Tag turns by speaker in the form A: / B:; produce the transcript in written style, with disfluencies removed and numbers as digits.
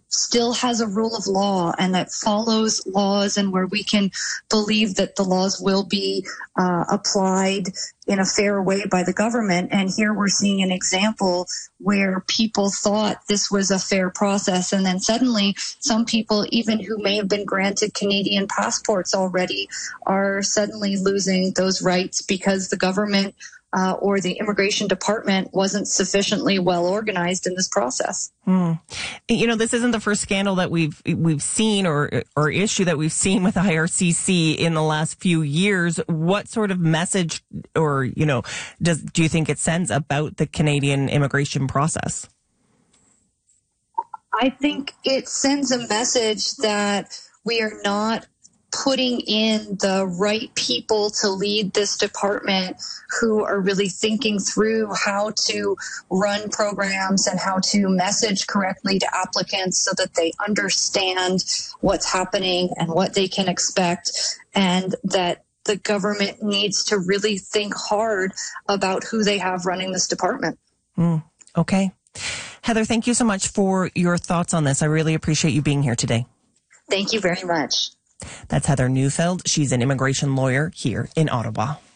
A: still has a rule of law and that follows laws, and where we can believe that the laws will be applied in a fair way by the government. And here we're seeing an example where people thought this was a fair process, and then suddenly some people, even who may have been granted Canadian passports already, are suddenly losing those rights because the government or the immigration department wasn't sufficiently well organized in this process.
B: You know, this isn't the first scandal that we've seen or issue that we've seen with IRCC in the last few years. What sort of message, or do you think it sends about the Canadian immigration process?
A: I think it sends a message that we are not putting in the right people to lead this department who are really thinking through how to run programs and how to message correctly to applicants so that they understand what's happening and what they can expect, and that the government needs to really think hard about who they have running this department.
B: Okay. Heather, thank you so much for your thoughts on this. I really appreciate you being here today.
A: Thank you very much.
B: That's Heather Neufeld. She's an immigration lawyer here in Ottawa.